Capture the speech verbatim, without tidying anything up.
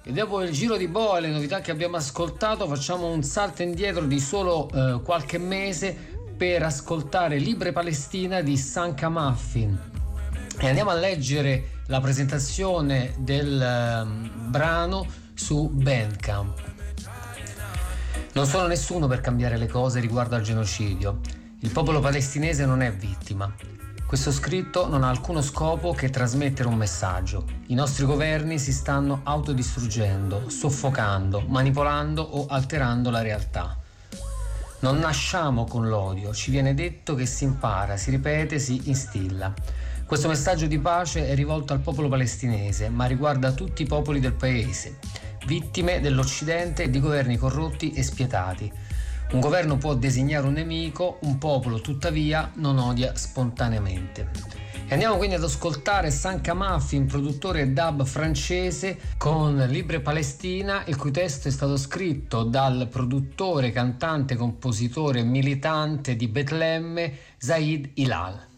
E dopo il giro di boa e le novità che abbiamo ascoltato, facciamo un salto indietro di solo eh, qualche mese per ascoltare Libre Palestina di Sanka Muffin. E andiamo a leggere la presentazione del eh, brano su Bandcamp. Non sono nessuno per cambiare le cose riguardo al genocidio. Il popolo palestinese non è vittima. Questo scritto non ha alcuno scopo che trasmettere un messaggio. I nostri governi si stanno autodistruggendo, soffocando, manipolando o alterando la realtà. Non nasciamo con l'odio, ci viene detto che si impara, si ripete, si instilla. Questo messaggio di pace è rivolto al popolo palestinese, ma riguarda tutti i popoli del paese, vittime dell'Occidente e di governi corrotti e spietati. Un governo può designare un nemico, un popolo tuttavia non odia spontaneamente. E andiamo quindi ad ascoltare Sanka Muffin, produttore dub francese, con Libre Palestina, il cui testo è stato scritto dal produttore, cantante, compositore, militante di Betlemme, Zaid Hilal.